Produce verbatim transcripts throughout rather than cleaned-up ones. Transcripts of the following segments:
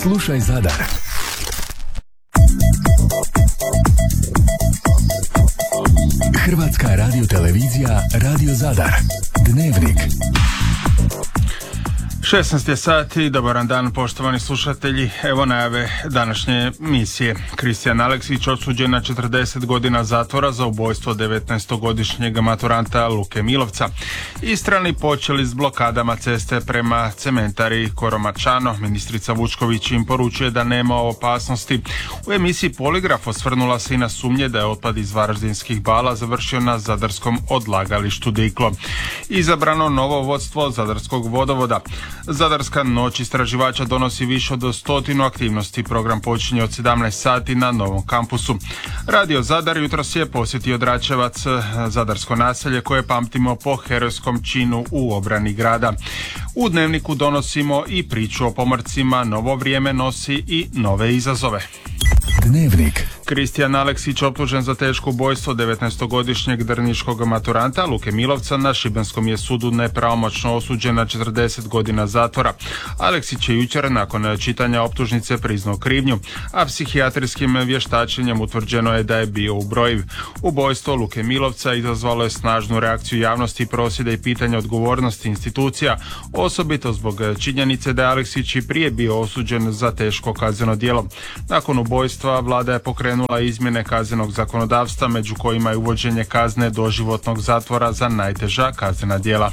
Slušaj Zadar. Hrvatska radiotelevizija Radio Zadar. Dnevnik. šesnaest je sati, dobar dan poštovani slušatelji, evo najave današnje misije. Kristijan Aleksić osuđen na četrdeset godina zatvora za ubojstvo devetnaestogodišnjeg maturanta Luke Milovca. Istrani počeli s blokadama ceste prema cementari Koromačano. Ministrica Vučković im poručuje da nema opasnosti. U emisiji Poligraf osvrnula se i na sumnje da je otpad iz varaždinskih bala završio na zadarskom odlagalištu Diklo. Izabrano novo vodstvo Zadarskog vodovoda. Zadarska noć istraživača donosi više od stotinu aktivnosti. Program počinje od sedamnaest sati na novom kampusu. Radio Zadar jutros je posjetio Dračevac, zadarsko naselje koje pamtimo po herojskom činu u obrani grada. U Dnevniku donosimo i priču o pomorcima. Novo vrijeme nosi i nove izazove. Dnevnik. Kristijan Aleksić optužen za teško ubojstvo devetnaestogodišnjeg drniškog maturanta Luke Milovca na šibenskom je sudu nepravomoćno osuđen na četrdeset godina zatvora. Aleksić je jučer nakon čitanja optužnice priznao krivnju, a psihijatrijskim vještačenjem utvrđeno je da je bio ubrojiv. Ubojstvo Luke Milovca izazvalo je snažnu reakciju javnosti, prosvjede i pitanja odgovornosti institucija, osobito zbog činjenice da je Aleksić i prije bio osuđen za teško kazneno djelo. Nakon ubojstva vlada je pokrenula izmjene kaznenog zakonodavstva, među kojima je uvođenje kazne doživotnog zatvora za najteža kaznena djela.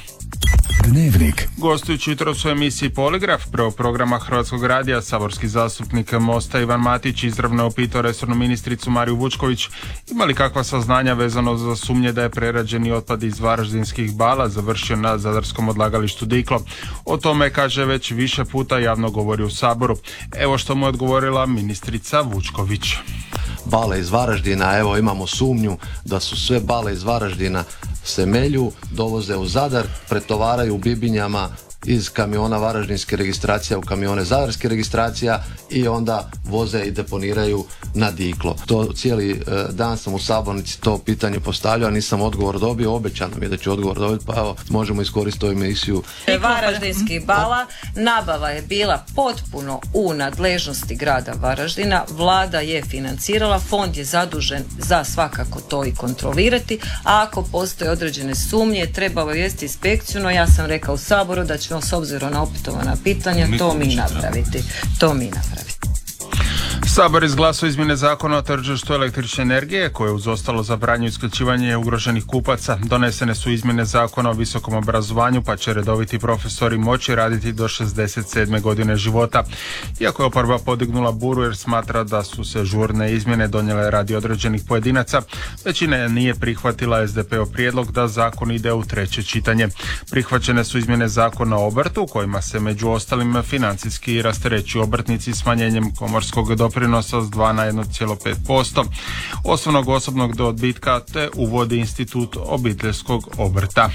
Dnevnik. Gostujući jutros u emisiji Poligraf prvog programa Hrvatskog radija, saborski zastupnik Mosta Ivan Matić izravno je upitao resornu ministricu Mariju Vučković ima li kakva saznanja vezano za sumnje da je prerađeni otpad iz varaždinskih bala završio na zadarskom odlagalištu Diklo. O tome, kaže, već više puta javno govori u Saboru. Evo što mu je odgovorila ministrica Vučković. Bale iz Varaždina, evo imamo sumnju da su sve bale iz Varaždina se melju, dovoze u Zadar, pretovaraju u bibinjama iz kamiona varaždinske registracija u kamione zadarske registracija i onda voze i deponiraju na Diklo. To cijeli e, dan sam u sabornici to pitanje postavljao, nisam odgovor dobio, obećano mi je da ću odgovor dobiti, pa evo možemo iskoristiti ovu emisiju. Varaždinskih bala, nabava je bila potpuno u nadležnosti grada Varaždina, vlada je financirala, fond je zadužen za svakako to i kontrolirati, a ako postoje određene sumnje treba obavijestiti inspekciju, no ja sam rekao u Saboru da ćemo s obzirom na opetovana pitanja to mi napraviti. To mi napraviti. Sabor izglasao izmjene zakona o tržištu električne energije koje uz ostalo zabranjuju isključivanje ugroženih kupaca. Donesene su izmjene zakona o visokom obrazovanju pa će redoviti profesori moći raditi do šezdeset sedme godine života. Iako je oporba podignula buru jer smatra da su se žurne izmjene donijele radi određenih pojedinaca, većina nije prihvatila es de peov prijedlog da zakon ide u treće čitanje. Prihvaćene su izmjene zakona o obrtu kojima se među ostalim financijski rasterećuju obrtnici smanjenjem komorskog doprinosa s dva na jedan zarez pet posto, osnovnog osobnog do odbitka te uvodi institut obiteljskog obrta.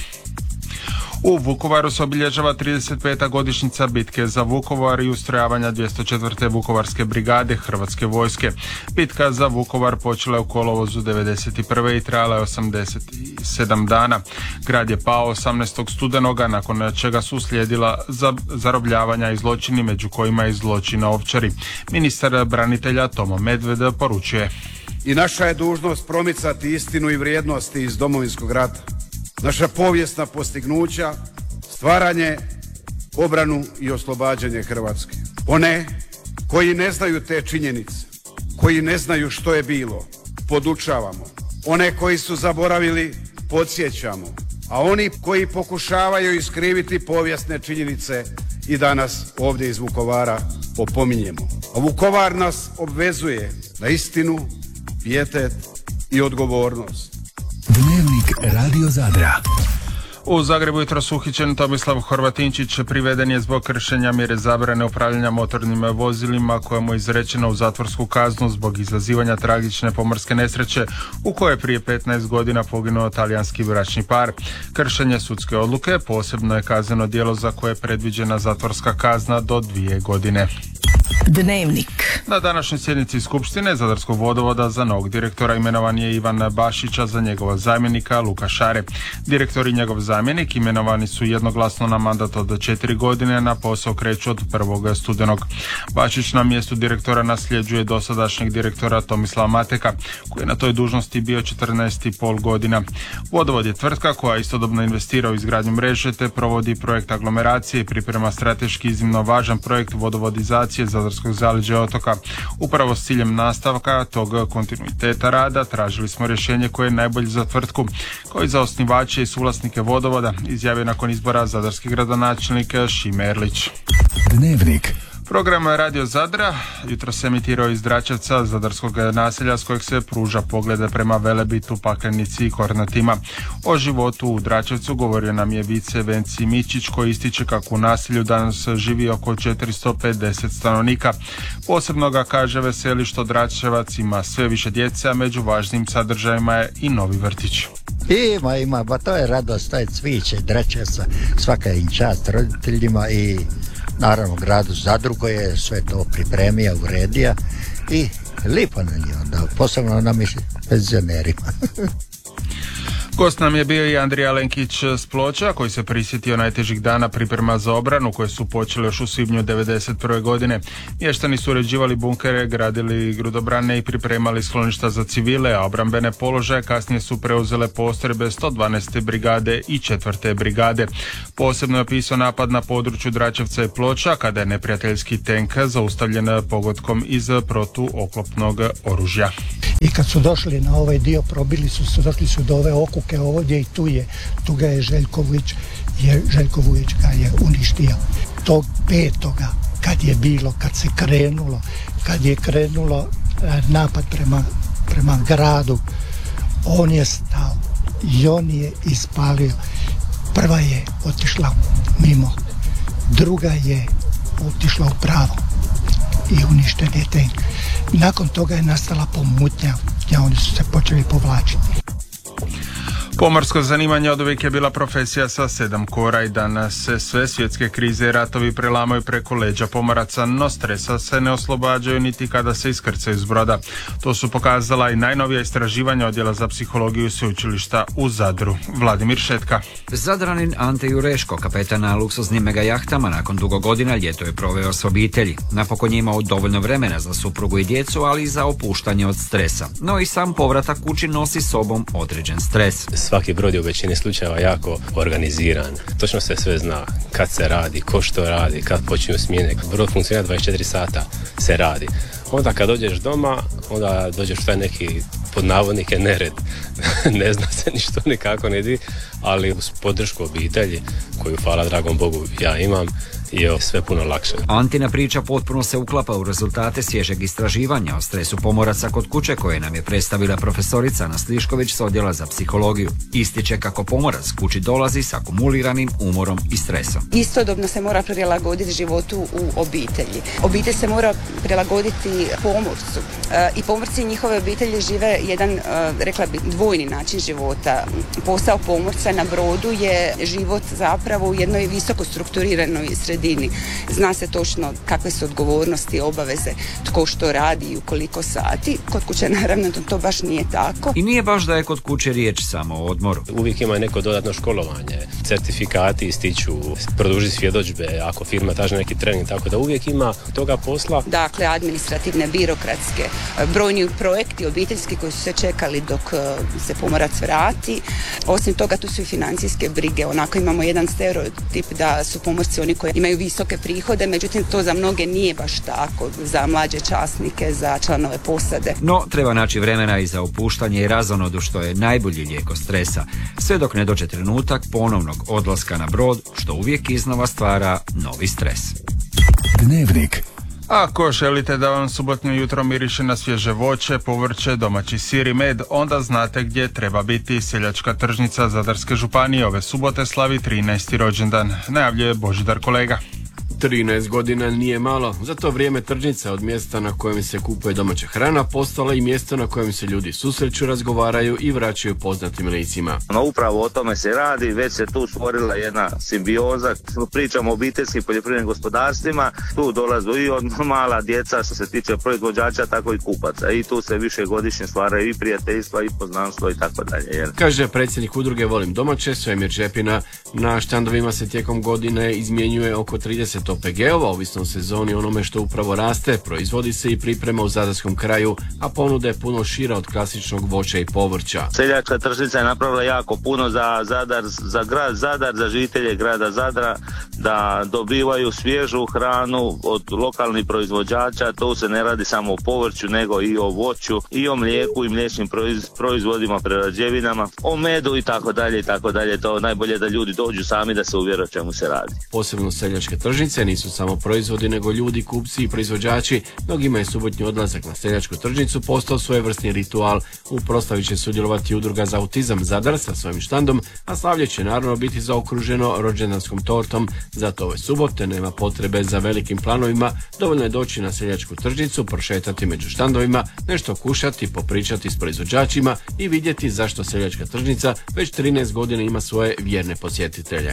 U Vukovaru se obilježava trideset peta godišnjica bitke za Vukovar i ustrojavanja dvjesto četvrte Vukovarske brigade Hrvatske vojske. Bitka za Vukovar počela je u kolovozu devedeset prve i trajala je osamdeset sedam dana. Grad je pao osamnaestog studenoga, nakon čega su slijedila zarobljavanja i zločini, među kojima i zločin na Ovčari. Ministar branitelja Tomo Medved poručuje: I naša je dužnost promicati istinu i vrijednosti iz Domovinskog rata. Naša povijesna postignuća, stvaranje, obranu i oslobađanje Hrvatske. One koji ne znaju te činjenice, koji ne znaju što je bilo, podučavamo. One koji su zaboravili, podsjećamo. A oni koji pokušavaju iskriviti povijesne činjenice i danas ovdje iz Vukovara opominjemo. A Vukovar nas obvezuje na istinu, pijetet i odgovornost. Dnevnik Radio Zadra. U Zagrebu jutros uhićen Tomislav Horvatinčić, priveden je zbog kršenja mjere zabrane upravljanja motornim vozilima koja mu je izrečena u zatvorsku kaznu zbog izazivanja tragične pomorske nesreće u kojoj je prije petnaest godina poginuo talijanski bračni par. Kršenje sudske odluke posebno je kazneno djelo za koje je predviđena zatvorska kazna do dvije godine. Dnevnik. Na današnjoj sjednici Skupštine Zadarskog vodovoda za novog direktora imenovan je Ivan Bašić, a za njegova zamjenika Luka Šare. Direktor i njegov zamjenik imenovani su jednoglasno na mandat od četiri godine, na posao kreću od prvog studenog. Bašić na mjestu direktora nasljeđuje dosadašnjeg direktora Tomislava Mateka, koji je na toj dužnosti bio četrnaest i pol godina. Vodovod je tvrtka koja istodobno investira u izgradnju mreže te provodi projekt aglomeracije i priprema strateški iznimno važan projekt vodovodizacije Zadarskog zaleđa i otoka. Upravo s ciljem nastavka tog kontinuiteta rada tražili smo rješenje koje je najbolje za tvrtku, koji za osnivače i suvlasnike vodovoda, izjavio nakon izbora zadarski gradonačelnik Šime Erlić. Dnevnik. Program Radio Zadra jutro se emitirao iz Dračevca, zadarskog naselja s kojeg se pruža poglede prema Velebitu, Paklenici i Kornatima. O životu u Dračevcu govorio nam je vice Venci Mičić, koji ističe kako u naselju danas živi oko četiristo pedeset stanovnika. Posebno ga kaže veseli što Dračevac ima sve više djece, a među važnim sadržajima je i novi vrtić. Ima, ima, ba to je radost, to je cviće Dračevca, svaka im čast roditeljima i naravno gradu Zadru koji je sve to pripremio, uredio i lipo na njih onda, posebno nam i penzionerima. Gost nam je bio i Andrija Lenkić s Ploča, koji se prisjetio najtežih dana priprema za obranu koje su počeli još u svibnju devedeset prve godine. Mještani su uređivali bunkere, gradili grudobrane i pripremali skloništa za civile, a obrambene položaje kasnije su preuzele postrojbe sto dvanaeste brigade i četvrte brigade. Posebno je opisao napad na području Dračevca i Ploča, kada je neprijateljski tank zaustavljen pogodkom iz protuoklopnog oružja. I kad su došli na ovaj dio, probili su, su došli su do ove okuke ovdje i tu je, tu ga je Željko Vujić, je, Željko Vujić ga je uništio. Tog petoga, kad je bilo, kad se krenulo, kad je krenulo napad prema, prema gradu, on je stao i on je ispalio. Prva je otišla mimo, druga je otišla u pravo i uništen je tank. Nakon toga je nastala pomutnja i oni su se počeli povlačiti. Pomorsko zanimanje od uvijek je bila profesija sa sedam kora i danas se sve svjetske krize i ratovi prelamaju preko leđa pomoraca, no stresa se ne oslobađaju niti kada se iskrcaju iz broda. To su pokazala i najnovija istraživanja Odjela za psihologiju Sveučilišta u Zadru. Vladimir Šetka. Zadranin Ante Jureško, kapetan na luksuznim mega jahtama, nakon dugo godina ljeto je proveo s obitelji. Napokon je imao dovoljno vremena za suprugu i djecu, ali i za opuštanje od stresa. No i sam povratak kući nosi sobom određen stres. Svaki brod je u većini slučajeva jako organiziran. Točno se sve zna kad se radi, ko što radi, kad počinju smjene. Brod funkcionira dvadeset četiri sata, se radi. Onda kad dođeš doma, onda dođeš u taj neki pod navodnike nered. Ne zna se ništa nikako ne di, ali uz podršku obitelji, koju hvala dragom Bogu ja imam, je sve puno lakše. Antina priča potpuno se uklapa u rezultate svježeg istraživanja o stresu pomoraca kod kuće koje nam je predstavila profesorica Ana Slišković s Odjela za psihologiju. Ističe kako pomorac kući dolazi s akumuliranim umorom i stresom. Istodobno se mora prilagoditi životu u obitelji. Obitelj se mora prilagoditi pomorcu. E, I pomorci i njihove obitelji žive jedan, e, rekla bih, dvojni način života. Posao pomorca na brodu je život zapravo u jednoj visoko strukturiranoj sredini. Zna se točno kakve su odgovornosti, obaveze, tko što radi i u koliko sati. Kod kuće naravno to baš nije tako. I nije baš da je kod kuće riječ samo o odmoru. Uvijek ima neko dodatno školovanje, certifikati ističu, produži svjedodžbe, ako firma traži neki trening, tako da uvijek ima toga posla. Dakle, administrativne, birokratske, brojni projekti obiteljski koji su se čekali dok se pomorac vrati. Osim toga tu su i financijske brige. Onako imamo jedan stereotip da su pomorci oni koji imaju visoke prihode, međutim to za mnoge nije baš tako, za mlađe časnike, za članove posade. No, treba naći vremena i za opuštanje i razonodu, što je najbolji lijek od stresa, sve dok ne dođe trenutak ponovnog odlaska na brod, što uvijek iznova stvara novi stres. Dnevnik. Ako želite da vam subotnje jutro miriše na svježe voće, povrće, domaći sir i med, onda znate gdje treba biti. Seljačka tržnica Zadarske županije ove subote slavi trinaesti rođendan. Najavljuje Božidar Kolega. trinaest godina nije malo, za to vrijeme tržnica od mjesta na kojem se kupuje domaća hrana postala i mjesto na kojem se ljudi susreću, razgovaraju i vraćaju poznatim licima. No upravo o tome se radi, već se tu stvorila jedna simbioza, pričamo o obiteljskim poljoprivrednim gospodarstvima, tu dolazu i od mala djeca što se tiče proizvođača, tako i kupaca i tu se više godišnje stvaraju i prijateljstva i poznanstvo i tako dalje. Kaže predsjednik udruge Volim domaće, Svemir Čepina. Na štandovima se tijekom godine izmjenjuje oko trideset O P G-ova, ovisno o sezoni onome što upravo raste, proizvodi se i priprema u zadarskom kraju, a ponuda je puno šira od klasičnog voća i povrća. Seljačka tržnica je napravila jako puno za Zadar, za grad Zadar, za žitelje grada Zadra, da dobivaju svježu hranu od lokalnih proizvođača. To se ne radi samo o povrću, nego i o voću, i o mlijeku i mliječnim proizvodima, prerađevinama, o medu i tako dalje i tako dalje. To najbolje da ljudi dođu sami da se uvjere o čemu se radi. Posebno seljačke tržnice nisu samo proizvodi, nego ljudi, kupci i proizvođači. Mnogima je subotnji odlazak na seljačku tržnicu postao svojevrsni ritual. U proslavi će sudjelovati udruga za autizam Zadar sa svojim štandom, a slavlje će naravno biti zaokruženo rođendanskom tortom. Zato ove subote nema potrebe za velikim planovima, dovoljno je doći na seljačku tržnicu, prošetati među štandovima, nešto kušati, popričati s proizvođačima i vidjeti zašto seljačka tržnica već trinaest godina ima svoje vjerne posjetitelje.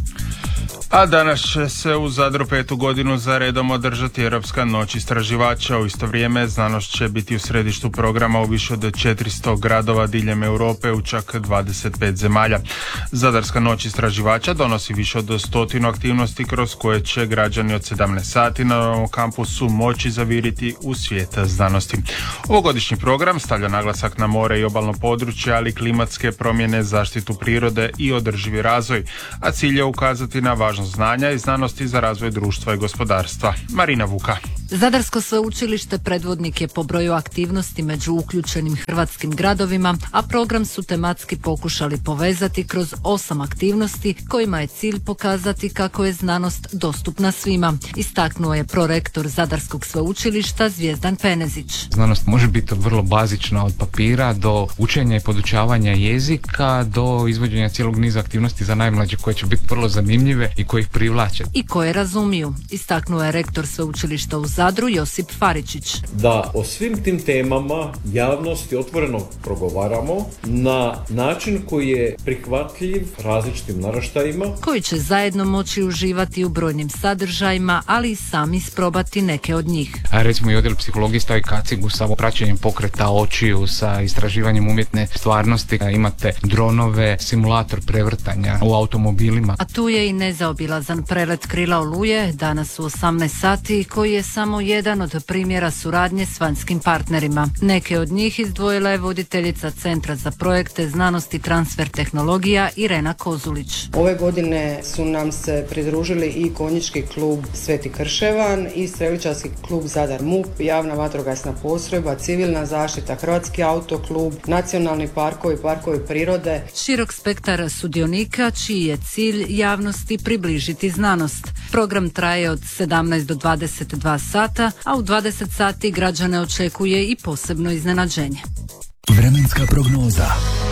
A danas će se u Zadru petu godinu za redom održati Europska noć istraživača. U isto vrijeme znanost će biti u središtu programa u više od četiristo gradova diljem Europe u čak dvadeset pet zemalja. Zadarska noć istraživača donosi više od stotinu aktivnosti kroz koje će građani od sedamnaest sati na novom kampusu moći zaviriti u svijet znanosti. Ovogodišnji program stavlja naglasak na more i obalno područje, ali klimatske promjene, zaštitu prirode i održivi razvoj, a cilj je ukazati na važnost znanja i znanosti za razvoj društva i gospodarstva. Marina Vuka. Zadarsko sveučilište predvodnik je po broju aktivnosti među uključenim hrvatskim gradovima, a program su tematski pokušali povezati kroz osam aktivnosti kojima je cilj pokazati kako je znanost dostupna svima. Istaknuo je prorektor Zadarskog sveučilišta Zvijezdan Penezić. Znanost može biti vrlo bazična od papira do učenja i podučavanja jezika do izvođenja cijelog niza aktivnosti za najmlađe koje će biti vrlo zanimljive i koje ih privlače. I koje razumiju, istaknuo je rektor sveučilišta u Zadru Josip Faričić. Da o svim tim temama javnosti otvoreno progovaramo na način koji je prihvatljiv različitim naraštajima, koji će zajedno moći uživati u brojnim sadržajima, ali i sami isprobati neke od njih. A recimo i odjel psihologije stavi kacigu sa praćenjem pokreta očiju, sa istraživanjem umjetne stvarnosti. Imate dronove, simulator prevrtanja u automobilima. A tu je i nezaobilazan prelet Krila Oluje, danas u osamnaest sati, koji je samo jedan od primjera suradnje s vanjskim partnerima. Neke od njih izdvojila je voditeljica Centra za projekte znanosti i transfer tehnologija Irena Kozulić. Ove godine su nam se pridružili i konjički klub Sveti Krševan i streličarski klub Zadar M U P, javna vatrogasna postrojba, civilna zaštita, Hrvatski autoklub, nacionalni parkovi, parkovi prirode. Širok spektar sudionika čiji je cilj javnosti približiti znanost. Program traje od sedamnaest do dvadeset dva sata, a u dvadeset sati građane očekuje i posebno iznenađenje. Vremenska prognoza.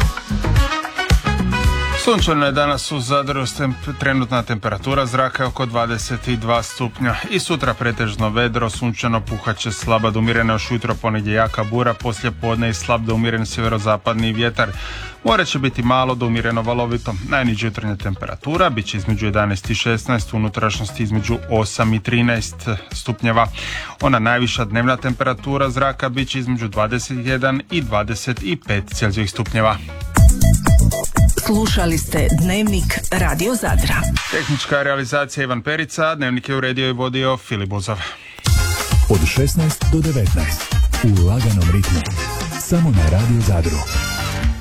Sunčano je danas u Zadru, trenutna temperatura zraka je oko dvadeset dva stupnja i sutra pretežno vedro, sunčano, puhaće slaba do umjerena, još jutro ponegdje jaka bura, poslije podne i slab do umjeren sjeverozapadni vjetar. More će biti malo do umjereno valovito. Najniža jutarnja temperatura bit će između jedanaest i šesnaest, u unutrašnjosti između osam i trinaest stupnjeva. Ona najviša dnevna temperatura zraka bit će između dvadeset jedan i dvadeset pet Celzijevih stupnjeva. Slušali ste Dnevnik Radio Zadra. Tehnička realizacija Ivan Perica, Dnevnik je uredio i vodio Filip Buzov. Od šesnaest do devetnaest u laganom ritmu. Samo na Radio Zadru.